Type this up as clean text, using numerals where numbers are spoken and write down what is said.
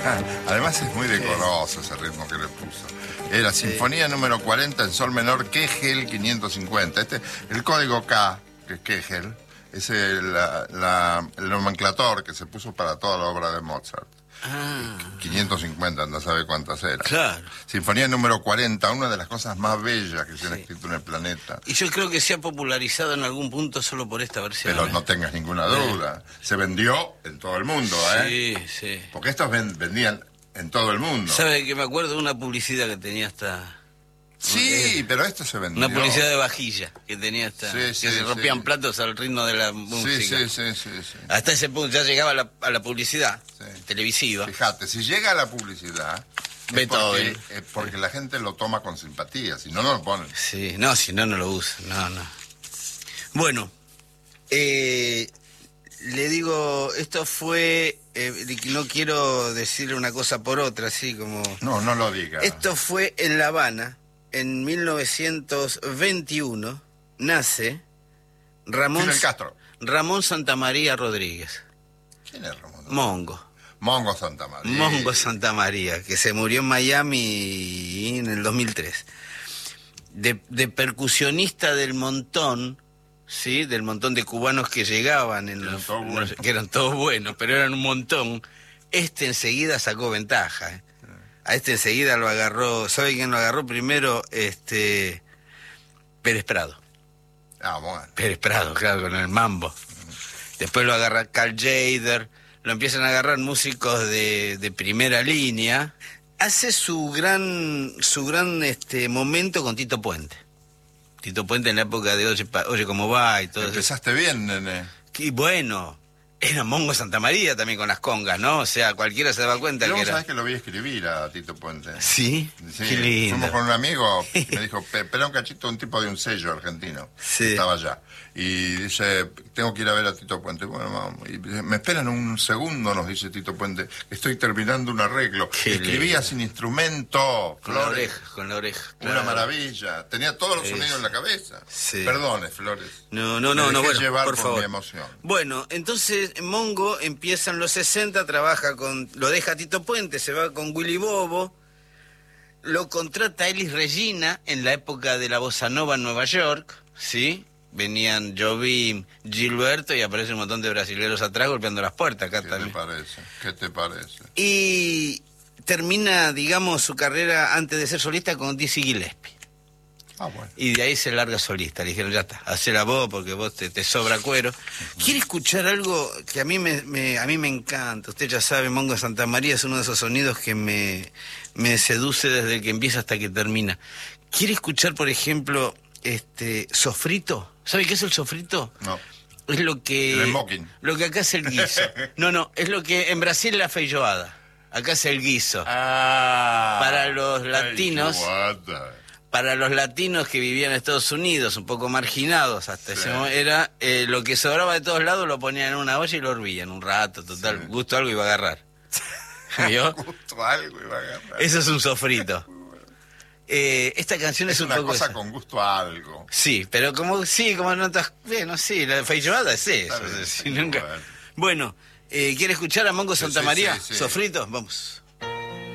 Además es muy decoroso ese ritmo que le puso. Era Sinfonía número 40 en sol menor, Kegel 550. El código K, que es Kegel, es el nomenclator que se puso para toda la obra de Mozart. 550, no sabe cuántas eran. Claro. Sinfonía número 40, una de las cosas más bellas que se han escrito en el planeta. Y yo creo que se ha popularizado en algún punto solo por esta versión. Pero no tengas ninguna duda. Se vendió en todo el mundo, ¿eh? Sí, sí. Porque estos vendían en todo el mundo. ¿Sabe que me acuerdo de una publicidad que tenía hasta... Sí, pero esto se vendió. Una publicidad de vajilla que tenía hasta... Sí, que se rompían platos al ritmo de la música. Sí. Hasta ese punto ya llegaba a la publicidad televisiva. Fíjate, si llega a la publicidad... Beethoven. Porque la gente lo toma con simpatía, si no, no lo ponen. Sí, no, si no, no lo usa. No. Bueno, le digo, esto fue... no quiero decirle una cosa por otra, así como... No lo diga. Esto fue en La Habana, en 1921, nace Fidel Castro. Ramón Santamaría Rodríguez. ¿Quién es Ramón? Mongo Santamaría. Santamaría, que se murió en Miami en el 2003. De percusionista del montón, ¿sí? Del montón de cubanos que llegaban, que eran todos buenos, pero eran un montón. Enseguida sacó ventaja, ¿eh? A enseguida lo agarró. ¿Sabe quién lo agarró primero? Pérez Prado. Bueno. Pérez Prado, claro, con el mambo. Después lo agarra Carl Jader. Lo empiezan a agarrar músicos de primera línea. Hace su gran momento con Tito Puente. Tito Puente en la época de Oye cómo va y todo eso. Empezaste bien, nene. Y bueno, era Mongo Santamaría también con las congas, ¿no? O sea, cualquiera se daba cuenta que era... ¿Sabes que lo vi escribir a Tito Puente? ¿Sí? Sí, qué lindo. Fuimos con un amigo, me dijo, espera un cachito, un tipo de un sello argentino. Sí. Estaba allá. Y dice, tengo que ir a ver a Tito Puente. Bueno, vamos. Y dice, me esperan un segundo, nos dice Tito Puente. Estoy terminando un arreglo. Escribía sin instrumento, Flores. Con la oreja. Una Claro. maravilla. Tenía todos los sonidos en la cabeza. Sí. Perdone, Flores. No, Me dejé bueno, llevar por por favor. mi emoción. Bueno, entonces Mongo empieza en los 60, lo deja Tito Puente, se va con Willy Bobo, lo contrata Elis Regina en la época de la bossa nova en Nueva York, ¿sí? Venían Jobim, Gilberto y aparece un montón de brasileños atrás golpeando las puertas acá también. ¿Qué te parece? Y termina, digamos, su carrera antes de ser solista con Dizzy Gillespie. Bueno. Y de ahí se larga solista. Le dijeron, ya está, hacela vos porque vos te sobra cuero. ¿Quiere escuchar algo que a mí me encanta? Usted ya sabe, Mongo Santamaría es uno de esos sonidos que me seduce desde que empieza hasta que termina. ¿Quiere escuchar, por ejemplo, sofrito? ¿Sabe qué es el sofrito? No. Es lo que... El smoking. Lo que acá es el guiso. No, es lo que en Brasil es la feijoada. Acá es el guiso. Para los latinos... Para los latinos que vivían en Estados Unidos, un poco marginados hasta ese momento, era lo que sobraba de todos lados lo ponían en una olla y lo hervían un rato, total, gusto algo iba a agarrar. ¿Vio? Gusto algo iba a agarrar. Eso es un sofrito. Esta canción es un una poco cosa esa. con gusto a algo. Sí, pero como notas, bueno, sí, la feijoada es eso. Bien, Si nunca... Bueno, ¿quiere escuchar a Mongo Santamaría? Sí. Sofrito, vamos.